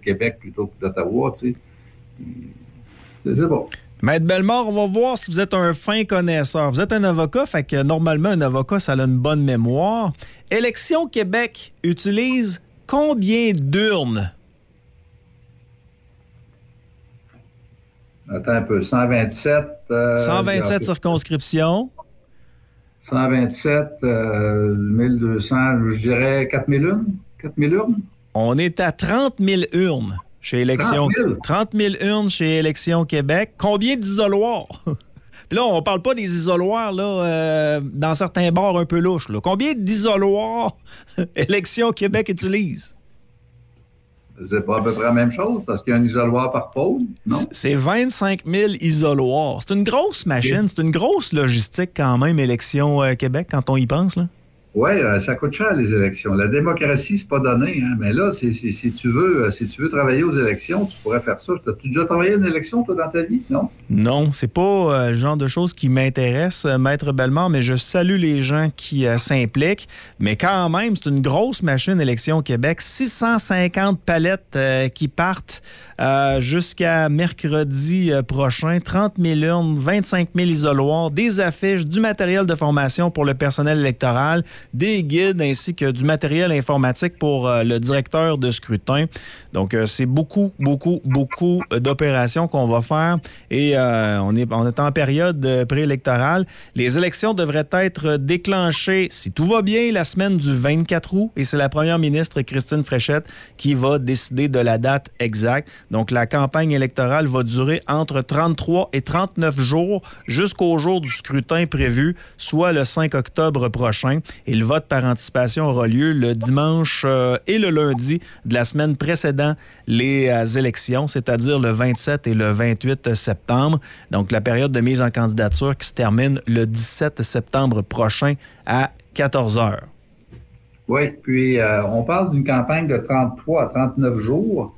Québec plutôt que d'Ottawa, tu sais. C'est bon. Maître Bellemare, on va voir si vous êtes un fin connaisseur. Vous êtes un avocat, fait que normalement, un avocat, ça a une bonne mémoire. Élections Québec utilise combien d'urnes? Attends un peu, 127... 127 circonscriptions. 127, 1200, je dirais 4000 urnes? 4000 urnes? On est à 30 000 urnes chez Élections... 30 000 urnes chez Élections Québec. Combien d'isoloirs? Puis là, on parle pas des isoloirs là, dans certains bars un peu louches. Là. Combien d'isoloirs Élections Québec utilise? C'est pas à peu près la même chose, parce qu'il y a un isoloir par pôle, non? C'est 25 000 isoloirs. C'est une grosse machine, c'est une grosse logistique quand même, Élections Québec, quand on y pense, là. Oui, ça coûte cher, les élections. La démocratie, c'est pas donné, hein? Mais là, si tu veux travailler aux élections, tu pourrais faire ça. As-tu déjà travaillé à une élection, toi, dans ta vie, non? Non, c'est pas le genre de choses qui m'intéresse, Maître Bellemare, mais je salue les gens qui s'impliquent. Mais quand même, c'est une grosse machine, Élections Québec. 650 palettes qui partent jusqu'à mercredi prochain. 30 000 urnes, 25 000 isoloirs, des affiches, du matériel de formation pour le personnel électoral, des guides ainsi que du matériel informatique pour le directeur de scrutin. Donc, c'est beaucoup d'opérations qu'on va faire et on est en période préélectorale. Les élections devraient être déclenchées, si tout va bien, la semaine du 24 août et c'est la première ministre Christine Fréchette qui va décider de la date exacte. Donc, la campagne électorale va durer entre 33 et 39 jours jusqu'au jour du scrutin prévu, soit le 5 octobre prochain. Et le vote par anticipation aura lieu le dimanche et le lundi de la semaine précédant les élections, c'est-à-dire le 27 et le 28 septembre. Donc, la période de mise en candidature qui se termine le 17 septembre prochain à 14 heures. Oui, puis on parle d'une campagne de 33 à 39 jours.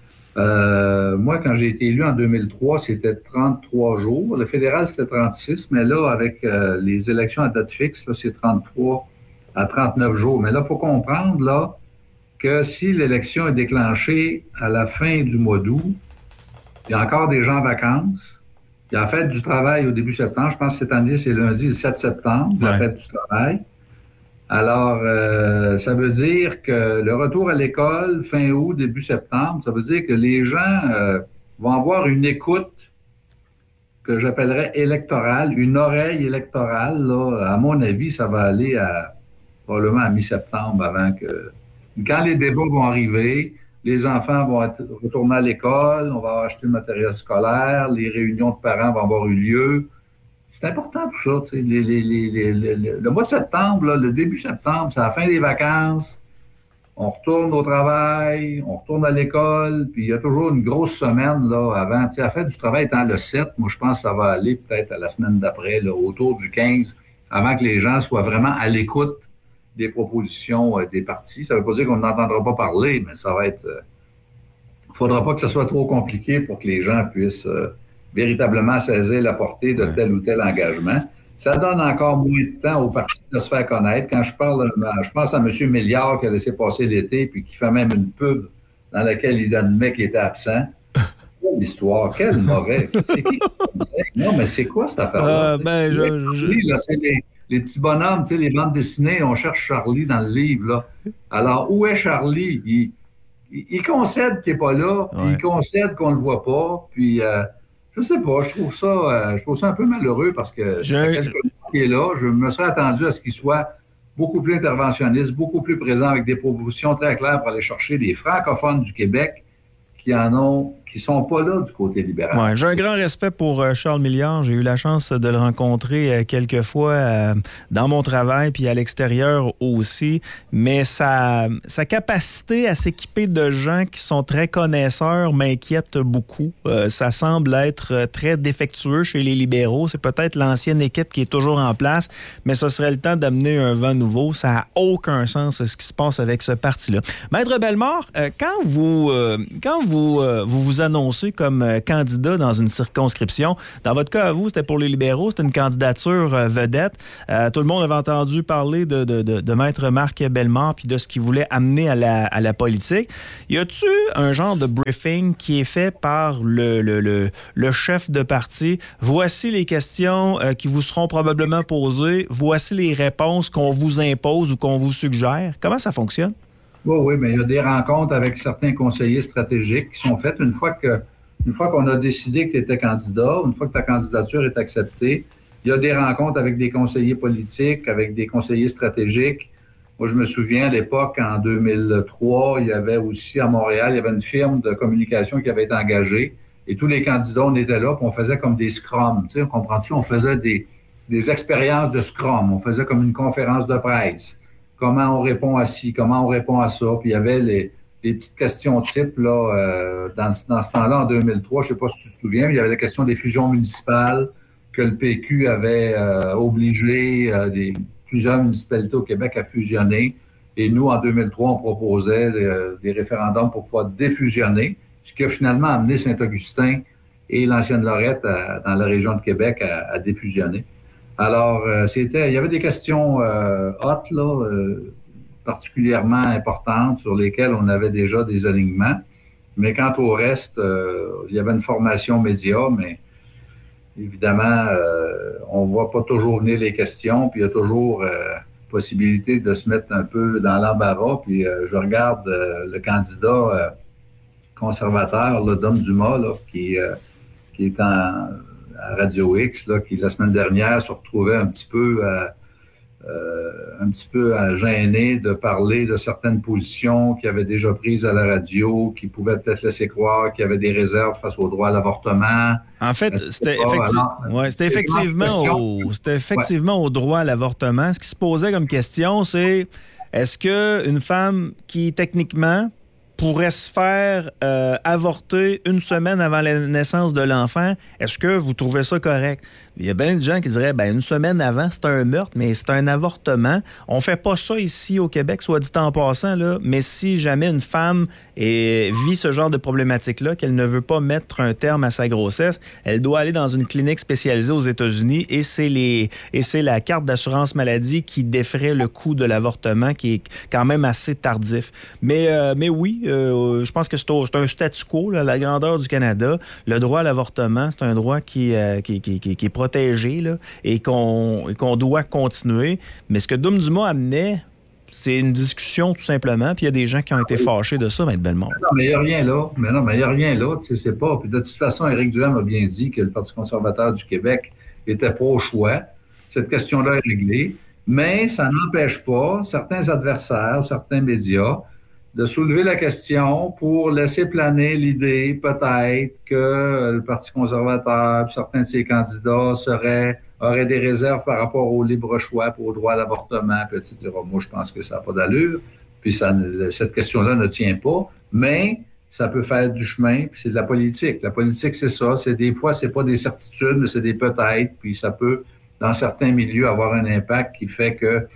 Moi, quand j'ai été élu en 2003, c'était 33 jours. Le fédéral, c'était 36, mais là, avec les élections à date fixe, là, c'est 33 à 39 jours. Mais là, il faut comprendre là, que si l'élection est déclenchée à la fin du mois d'août, il y a encore des gens en vacances. Il y a la fête du travail au début septembre. Je pense que cette année, c'est lundi, le 7 septembre, la fête du travail. Alors, ça veut dire que le retour à l'école, fin août, début septembre, ça veut dire que les gens vont avoir une écoute que j'appellerais électorale, une oreille électorale. Là, à mon avis, ça va aller probablement à mi-septembre avant que... Quand les débats vont arriver, les enfants vont retourner à l'école, on va acheter le matériel scolaire, les réunions de parents vont avoir eu lieu. C'est important tout ça. Tu sais. Le mois de septembre, là, le début septembre, c'est la fin des vacances. On retourne au travail, on retourne à l'école, puis il y a toujours une grosse semaine là, avant. Tu sais, la fête du travail étant le 7, moi je pense que ça va aller peut-être à la semaine d'après, là, autour du 15, avant que les gens soient vraiment à l'écoute des propositions des partis. Ça ne veut pas dire qu'on n'entendra pas parler, mais ça va être... Il ne faudra pas que ce soit trop compliqué pour que les gens puissent... véritablement saisir la portée de tel ou tel engagement. Ça donne encore moins de temps aux partis de se faire connaître. Quand je pense à M. Milliard qui a laissé passer l'été puis qui fait même une pub dans laquelle il admet qu'il était absent. Quelle histoire, quel mauvais. C'est qui? Non, mais c'est quoi cette affaire-là? C'est les petits bonhommes, tu sais, les bandes dessinées, on cherche Charlie dans le livre. Là. Alors, où est Charlie? Il concède qu'il n'est pas là, puis il concède qu'on ne le voit pas, puis... je sais pas, je trouve ça un peu malheureux parce que c'est quelqu'un qui est là. Je me serais attendu à ce qu'il soit beaucoup plus interventionniste, beaucoup plus présent avec des propositions très claires pour aller chercher les francophones du Québec qui sont pas là du côté libéral. Ouais, j'ai un grand respect pour Charles Milliard. J'ai eu la chance de le rencontrer quelques fois dans mon travail puis à l'extérieur aussi. Mais sa capacité à s'équiper de gens qui sont très connaisseurs m'inquiète beaucoup. Ça semble être très défectueux chez les libéraux. C'est peut-être l'ancienne équipe qui est toujours en place, mais ce serait le temps d'amener un vent nouveau. Ça n'a aucun sens ce qui se passe avec ce parti-là. Maître Bellemare, quand vous vous annoncez comme candidat dans une circonscription, dans votre cas à vous, c'était pour les libéraux, c'était une candidature vedette. Tout le monde avait entendu parler de Maître Marc Bellemare puis de ce qu'il voulait amener à la politique. Y a-tu un genre de briefing qui est fait par le chef de parti? Voici les questions qui vous seront probablement posées. Voici les réponses qu'on vous impose ou qu'on vous suggère. Comment ça fonctionne? Oui, mais il y a des rencontres avec certains conseillers stratégiques qui sont faites une fois qu'on a décidé que tu étais candidat, une fois que ta candidature est acceptée. Il y a des rencontres avec des conseillers politiques, avec des conseillers stratégiques. Moi, je me souviens, à l'époque, en 2003, il y avait aussi à Montréal, il y avait une firme de communication qui avait été engagée. Et tous les candidats, on était là, puis on faisait comme des scrums. Tu sais, comprends-tu? On faisait des expériences de scrum. On faisait comme une conférence de presse. Comment on répond à ci, comment on répond à ça. Puis il y avait les petites questions type là, dans ce temps-là, en 2003, je ne sais pas si tu te souviens, mais il y avait la question des fusions municipales que le PQ avait obligé plusieurs municipalités au Québec à fusionner. Et nous, en 2003, on proposait des référendums pour pouvoir défusionner, ce qui a finalement amené Saint-Augustin et l'ancienne Lorette dans la région de Québec à défusionner. Alors, il y avait des questions hautes, là, particulièrement importantes, sur lesquelles on avait déjà des alignements. Mais quant au reste, il y avait une formation média, mais évidemment, on ne voit pas toujours venir les questions, puis il y a toujours possibilité de se mettre un peu dans l'embarras. Puis je regarde le candidat conservateur, là, Dom Dumas, là, qui est à Radio X, là, qui la semaine dernière se retrouvait un petit peu gêné de parler de certaines positions qu'il avait déjà prises à la radio, qui pouvaient peut-être laisser croire qu'il y avait des réserves face au droit à l'avortement. En fait, c'était effectivement au droit à l'avortement. Ce qui se posait comme question, c'est est-ce qu'une femme qui, techniquement, pourrait se faire avorter une semaine avant la naissance de l'enfant, est-ce que vous trouvez ça correct? Il y a bien des gens qui diraient, une semaine avant, c'est un meurtre, mais c'est un avortement. On fait pas ça ici au Québec, soit dit en passant, là, mais si jamais une femme vit ce genre de problématique-là, qu'elle ne veut pas mettre un terme à sa grossesse, elle doit aller dans une clinique spécialisée aux États-Unis et c'est la carte d'assurance maladie qui défrait le coût de l'avortement, qui est quand même assez tardif. Mais oui, je pense que c'est un statu quo, là, la grandeur du Canada. Le droit à l'avortement, c'est un droit qui est protégé là, et qu'on doit continuer. Mais ce que Dom Dumas amenait, c'est une discussion tout simplement. Puis il y a des gens qui ont été fâchés de ça, Maître Bellemare. Non, mais il n'y a rien là. Mais il n'y a rien là. Tu sais, c'est pas. Puis de toute façon, Éric Duhem a bien dit que le Parti conservateur du Québec était pro-choix. Cette question-là est réglée. Mais ça n'empêche pas certains adversaires, certains médias, de soulever la question pour laisser planer l'idée, peut-être, que le Parti conservateur, certains de ses candidats auraient des réserves par rapport au libre choix, pour au droit à l'avortement, etc. Moi, je pense que ça n'a pas d'allure. Puis cette question-là ne tient pas. Mais ça peut faire du chemin, puis c'est de la politique. La politique, c'est ça. Des fois, c'est pas des certitudes, mais c'est des peut-être. Puis ça peut, dans certains milieux, avoir un impact qui fait que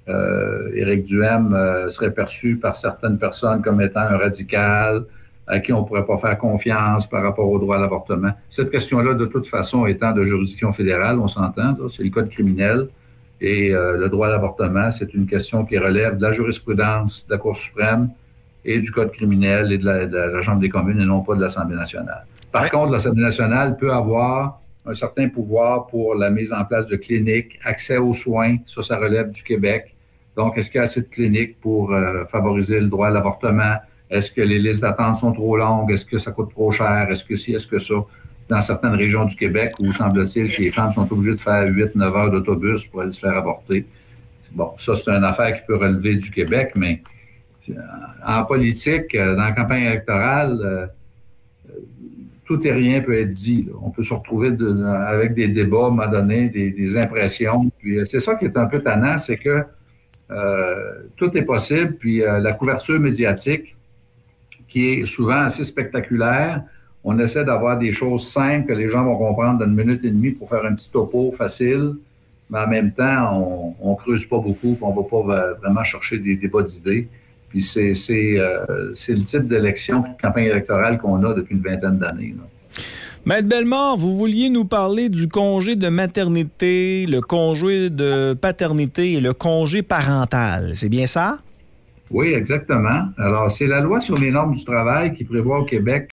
Éric Duhem serait perçu par certaines personnes comme étant un radical, à qui on ne pourrait pas faire confiance par rapport au droit à l'avortement. Cette question-là, de toute façon, étant de juridiction fédérale, on s'entend, là, c'est le code criminel, et le droit à l'avortement, c'est une question qui relève de la jurisprudence de la Cour suprême et du code criminel et de la Chambre des communes, et non pas de l'Assemblée nationale. Par contre, l'Assemblée nationale peut avoir un certain pouvoir pour la mise en place de cliniques, accès aux soins, ça relève du Québec. Donc, est-ce qu'il y a assez de cliniques pour favoriser le droit à l'avortement? Est-ce que les listes d'attente sont trop longues? Est-ce que ça coûte trop cher? Est-ce que ci, est-ce que ça? Dans certaines régions du Québec où, semble-t-il, que les femmes sont obligées de faire 8-9 heures d'autobus pour aller se faire avorter. Bon, ça, c'est une affaire qui peut relever du Québec, mais en politique, dans la campagne électorale, tout et rien peut être dit. Là. On peut se retrouver avec des débats, à un moment donné, des impressions. Puis c'est ça qui est un peu tannant, c'est que tout est possible. Puis la couverture médiatique, qui est souvent assez spectaculaire, on essaie d'avoir des choses simples que les gens vont comprendre dans 1 minute et demie pour faire un petit topo facile. Mais en même temps, on creuse pas beaucoup, puis on va pas vraiment chercher des débats d'idées. Puis c'est le type d'élection, de campagne électorale qu'on a depuis une vingtaine d'années. Maître Bellemare, vous vouliez nous parler du congé de maternité, le congé de paternité et le congé parental. C'est bien ça? Oui, exactement. Alors, c'est la loi sur les normes du travail qui prévoit au Québec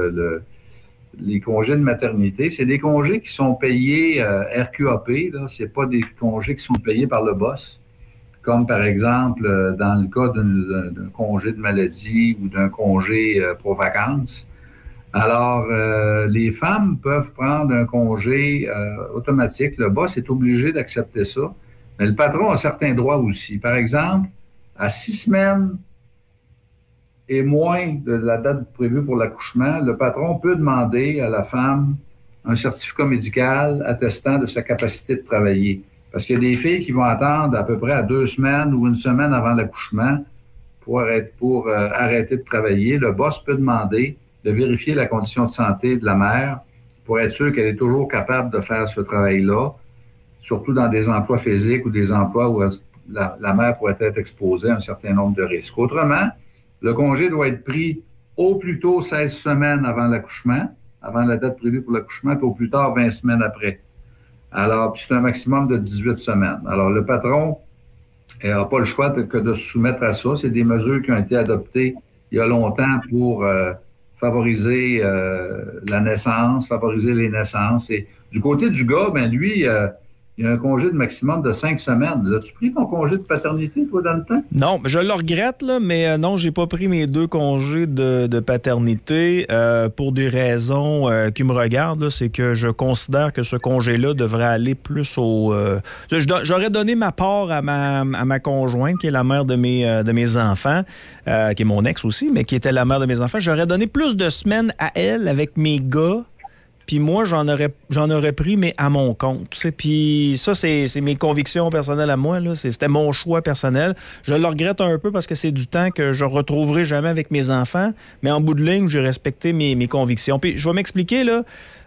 les congés de maternité. C'est des congés qui sont payés RQAP. Ce pas des congés qui sont payés par le boss. Comme par exemple dans le cas d'un congé de maladie ou d'un congé pour vacances. Alors, les femmes peuvent prendre un congé automatique. Le boss est obligé d'accepter ça. Mais le patron a certains droits aussi. Par exemple, à 6 semaines et moins de la date prévue pour l'accouchement, le patron peut demander à la femme un certificat médical attestant de sa capacité de travailler. Parce qu'il y a des filles qui vont attendre à peu près à 2 semaines ou 1 semaine avant l'accouchement pour arrêter de travailler. Le boss peut demander de vérifier la condition de santé de la mère pour être sûr qu'elle est toujours capable de faire ce travail-là, surtout dans des emplois physiques ou des emplois où la mère pourrait être exposée à un certain nombre de risques. Autrement, le congé doit être pris au plus tôt 16 semaines avant l'accouchement, avant la date prévue pour l'accouchement, puis au plus tard 20 semaines après. Alors, c'est un maximum de 18 semaines. Alors, le patron n'a pas le choix que de se soumettre à ça. C'est des mesures qui ont été adoptées il y a longtemps pour favoriser la naissance, favoriser les naissances. Et du côté du gars, ben lui, il y a un congé de maximum de 5 semaines. L'as-tu pris ton congé de paternité, toi, dans le temps? Non, je le regrette, là, mais non, j'ai pas pris mes 2 congés de paternité pour des raisons qui me regardent. Là, c'est que je considère que ce congé-là devrait aller plus au... j'aurais donné ma part à ma conjointe, qui est la mère de mes enfants, qui est mon ex aussi, mais qui était la mère de mes enfants. J'aurais donné plus de semaines à elle avec mes gars. Puis moi, j'en aurais pris, mais à mon compte. Puis ça, c'est mes convictions personnelles à moi. C'était mon choix personnel. Je le regrette un peu parce que c'est du temps que je ne retrouverai jamais avec mes enfants. Mais en bout de ligne, j'ai respecté mes convictions. Puis je vais m'expliquer, là.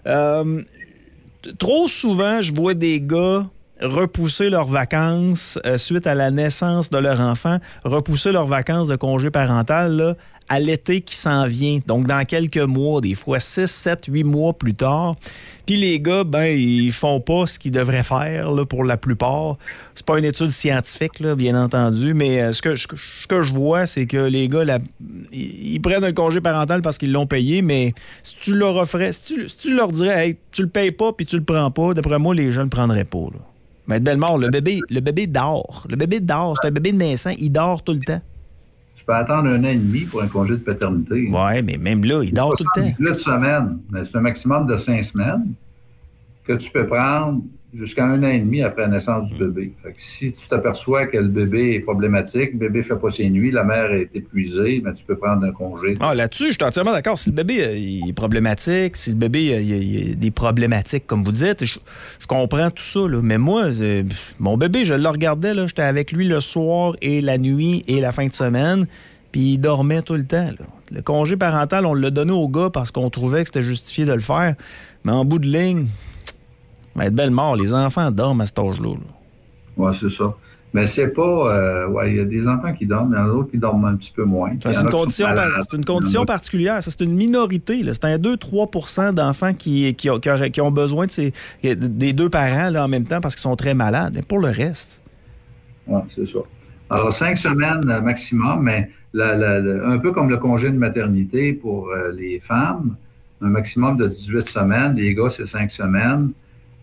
Trop souvent, je vois des gars repousser leurs vacances suite à la naissance de leur enfant, repousser leurs vacances de congé parental, là, à l'été qui s'en vient. Donc, dans quelques mois, des fois 6, 7, 8 mois plus tard. Puis les gars, ils font pas ce qu'ils devraient faire là, pour la plupart. C'est pas une étude scientifique, là, bien entendu, mais ce que je vois, c'est que les gars, ils prennent un congé parental parce qu'ils l'ont payé, mais si tu leur offrais, si tu leur dirais, hey, tu le payes pas puis tu le prends pas, d'après moi, les gens le prendraient pas. Là. Mais Bellemare, le bébé dort. Le bébé dort. C'est un bébé naissant, il dort tout le temps. Tu peux attendre 1 an et demi pour un congé de paternité. Oui, mais même là, il dort tout le temps. 18 semaines, mais c'est un maximum de 5 semaines que tu peux prendre jusqu'à 1 an et demi après la naissance du bébé. Fait que si tu t'aperçois que le bébé est problématique, le bébé ne fait pas ses nuits, la mère est épuisée, ben tu peux prendre un congé. Ah, là-dessus, je suis entièrement d'accord. Si le bébé il est problématique, si le bébé il a des problématiques, comme vous dites, je comprends tout ça. Là. Mais moi, mon bébé, je le regardais, là, j'étais avec lui le soir et la nuit et la fin de semaine, puis il dormait tout le temps. Là. Le congé parental, on l'a donné au gars parce qu'on trouvait que c'était justifié de le faire. Mais en bout de ligne, Maître Bellemare, les enfants dorment à cet âge-là. Oui, c'est ça. Mais c'est pas... il y a des enfants qui dorment, il y en a d'autres qui dorment un petit peu moins. C'est une condition particulière. Ça, c'est une minorité. Là. C'est un 2-3 % d'enfants qui ont besoin des 2 parents là, en même temps parce qu'ils sont très malades. Mais pour le reste... Oui, c'est ça. Alors, 5 semaines maximum, mais un peu comme le congé de maternité pour les femmes, un maximum de 18 semaines. Les gars, c'est 5 semaines.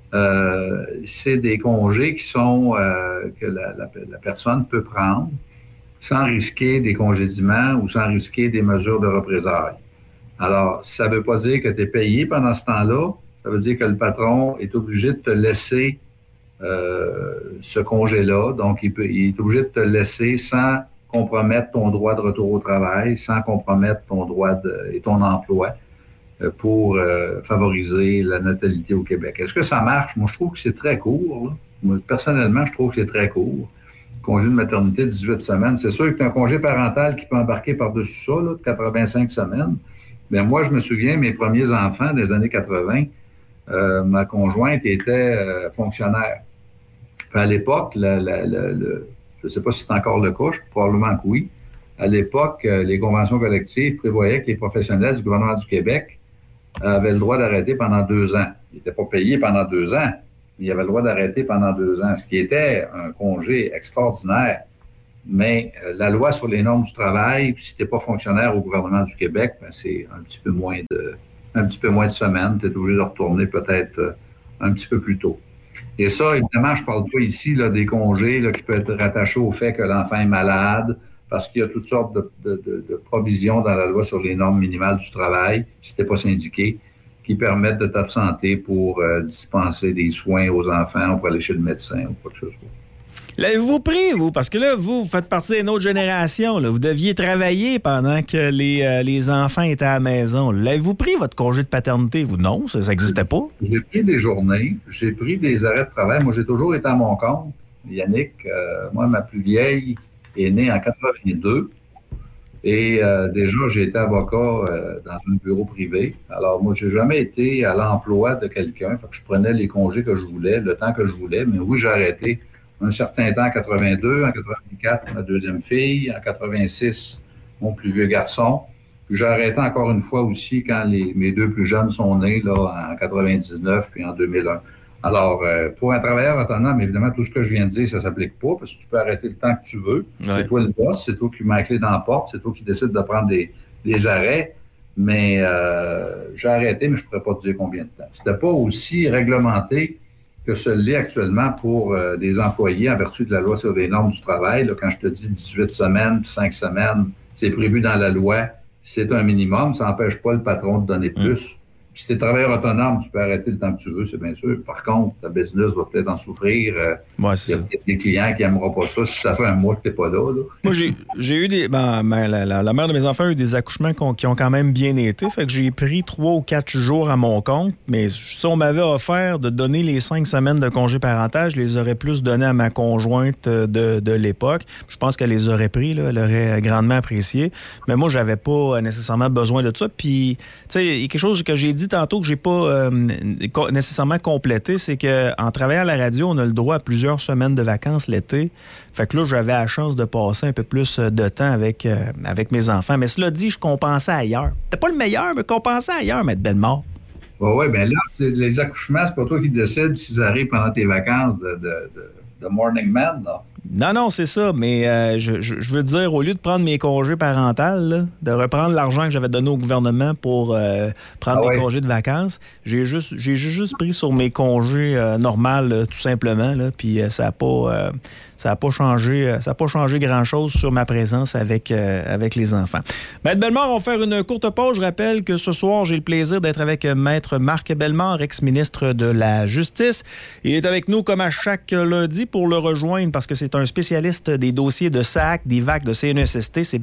C'est des congés qui sont que la personne peut prendre sans risquer des congédiements ou sans risquer des mesures de représailles. Alors, ça ne veut pas dire que tu es payé pendant ce temps-là. Ça veut dire que le patron est obligé de te laisser ce congé-là. Donc, il est obligé de te laisser sans compromettre ton droit de retour au travail, sans compromettre ton droit et ton emploi pour favoriser la natalité au Québec. Est-ce que ça marche? Moi, je trouve que c'est très court. Là. Moi, personnellement, je trouve que c'est très court. Congé de maternité, 18 semaines. C'est sûr que tu as un congé parental qui peut embarquer par-dessus ça, là, de 85 semaines. Mais moi, je me souviens, mes premiers enfants des années 80, ma conjointe était fonctionnaire. Puis à l'époque, je ne sais pas si c'est encore le cas, probablement que oui, à l'époque, les conventions collectives prévoyaient que les professionnels du gouvernement du Québec avaient le droit d'arrêter pendant 2 ans. Ils n'étaient pas payés pendant 2 ans. Ils avaient le droit d'arrêter pendant 2 ans, ce qui était un congé extraordinaire. Mais la loi sur les normes du travail, si tu n'es pas fonctionnaire au gouvernement du Québec, ben, c'est un petit peu moins de semaines. Tu es obligé de retourner peut-être un petit peu plus tôt. Et ça, évidemment, je ne parle pas ici là, des congés là, qui peuvent être rattachés au fait que l'enfant est malade, parce qu'il y a toutes sortes de provisions dans la loi sur les normes minimales du travail, si tu n'es pas syndiqué, qui permettent de t'absenter pour dispenser des soins aux enfants ou pour aller chez le médecin ou quoi que ce soit. L'avez-vous pris, vous? Parce que là, vous faites partie d'une autre génération. Là. Vous deviez travailler pendant que les enfants étaient à la maison. L'avez-vous pris, votre congé de paternité? Vous, non, ça n'existait pas? J'ai pris des journées, j'ai pris des arrêts de travail. Moi, j'ai toujours été à mon compte. Yannick, moi, ma plus vieille est née en 82. Et déjà, j'ai été avocat dans un bureau privé. Alors, moi, j'ai jamais été à l'emploi de quelqu'un. Fait que je prenais les congés que je voulais, le temps que je voulais. Mais oui, j'ai arrêté un certain temps en 82, en 84, ma deuxième fille, en 86, mon plus vieux garçon. Puis j'ai arrêté encore une fois aussi quand mes 2 plus jeunes sont nés, là, en 99 puis en 2001. Alors, pour un travailleur autonome, évidemment, tout ce que je viens de dire, ça ne s'applique pas, parce que tu peux arrêter le temps que tu veux. Ouais. C'est toi le boss, c'est toi qui mets la clé dans la porte, c'est toi qui décides de prendre des arrêts. Mais j'ai arrêté, mais je ne pourrais pas te dire combien de temps. C'était pas aussi réglementé que ce l'est actuellement pour des employés en vertu de la loi sur les normes du travail. Là, quand je te dis 18 semaines, 5 semaines, c'est prévu dans la loi. C'est un minimum, ça n'empêche pas le patron de donner plus. Si tu es travailleur autonome, tu peux arrêter le temps que tu veux, c'est bien sûr. Par contre, ta business va peut-être en souffrir. Il y a peut-être des clients qui n'aimeront pas ça si ça fait un mois que tu n'es pas là. Moi, j'ai eu des... la mère de mes enfants a eu des accouchements qui ont quand même bien été. Fait que j'ai pris 3 ou 4 jours à mon compte. Mais si on m'avait offert de donner les 5 semaines de congé parental, je les aurais plus donnés à ma conjointe de l'époque. Je pense qu'elle les aurait pris. Là, elle aurait grandement apprécié. Mais moi, j'avais pas nécessairement besoin de ça. Puis, tu sais, il y a quelque chose que j'ai dit tantôt que j'ai pas nécessairement complété, c'est qu'en travaillant à la radio, on a le droit à plusieurs semaines de vacances l'été. Fait que là, j'avais la chance de passer un peu plus de temps avec mes enfants. Mais cela dit, je compensais ailleurs. C'était pas le meilleur, mais compensais ailleurs, Maître Bellemare. Oui, bien là, les accouchements, c'est pas toi qui décides s'ils arrivent pendant tes vacances de Morning Man, là. Non, c'est ça, mais je veux dire, au lieu de prendre mes congés parentaux, là, de reprendre l'argent que j'avais donné au gouvernement pour prendre des congés de vacances, j'ai juste pris sur mes congés normaux, tout simplement, là, puis ça n'a pas changé grand-chose sur ma présence avec les enfants. Maître Bellemare, on va faire une courte pause. Je rappelle que ce soir, j'ai le plaisir d'être avec Maître Marc Bellemare, ex-ministre de la Justice. Il est avec nous comme à chaque lundi pour le rejoindre parce que c'est un spécialiste des dossiers de SAC, des VAC, de CNESST. C'est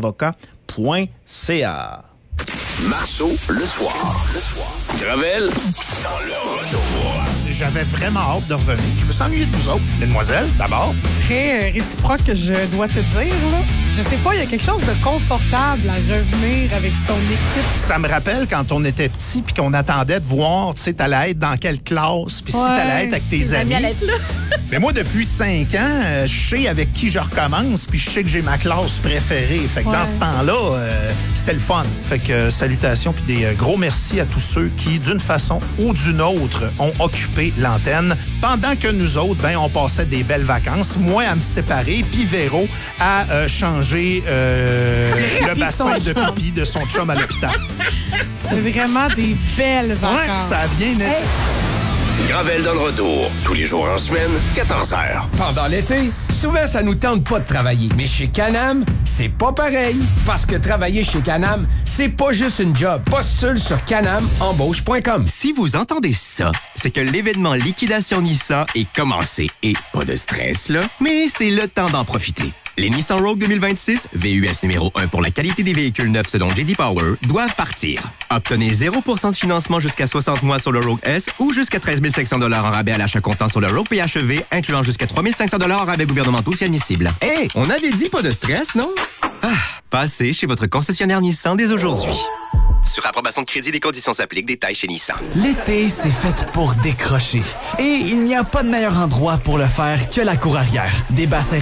bellemareavocat.ca. Marceau, le soir. Gravel, dans le retour. J'avais vraiment hâte de revenir. Je me sens ennuyé de vous autres. Mesdemoiselles, d'abord. Très réciproque, je dois te dire, là. Je sais pas, il y a quelque chose de confortable à revenir avec son équipe. Ça me rappelle quand on était petit puis qu'on attendait de voir, tu sais, t'allais être dans quelle classe, puis si t'allais être avec tes amis. Mais moi, depuis 5 ans, je sais avec qui je recommence, puis je sais que j'ai ma classe préférée. Fait que dans ce temps-là, c'est le fun. Fait que salutations, puis des gros merci à tous ceux qui, d'une façon ou d'une autre, ont occupé l'antenne pendant que nous autres, on passait des belles vacances. Moi, à me séparer, puis Véro à changer le bassin de pipi de son chum à l'hôpital. Vraiment des belles vacances. Ouais, ça a bien été. Gravel dans le retour, tous les jours en semaine, 14h. Pendant l'été, souvent ça nous tente pas de travailler. Mais chez Can-Am, c'est pas pareil. Parce que travailler chez Can-Am, c'est pas juste une job. Postule sur canamembauche.com. Si vous entendez ça, c'est que l'événement Liquidation Nissan est commencé. Et pas de stress, là, mais c'est le temps d'en profiter. Les Nissan Rogue 2026, VUS numéro 1 pour la qualité des véhicules neufs selon J.D. Power, doivent partir. Obtenez 0% de financement jusqu'à 60 mois sur le Rogue S ou jusqu'à 13 500 $ en rabais à l'achat comptant sur le Rogue PHEV, incluant jusqu'à 3 500 $ en rabais gouvernementaux si admissible. Hey, on avait dit pas de stress, non? Passez chez votre concessionnaire Nissan dès aujourd'hui. Sur approbation de crédit, des conditions s'appliquent. Détails chez Nissan. L'été, c'est fait pour décrocher. Et il n'y a pas de meilleur endroit pour le faire que la cour arrière. Des bassins